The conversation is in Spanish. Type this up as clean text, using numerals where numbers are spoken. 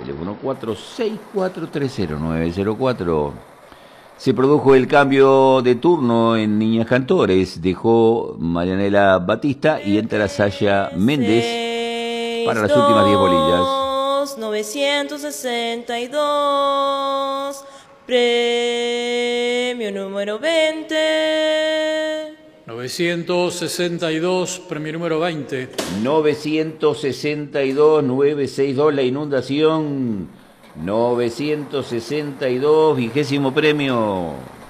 Teléfono 46430904. Se produjo el cambio de turno en Niñas Cantores. Dejó Marianela Batista y entra Saya Méndez para las últimas 10 bolillas. 962, premio número 20. 962, premio número 20. 962, 962, la inundación. 962, 20º premio.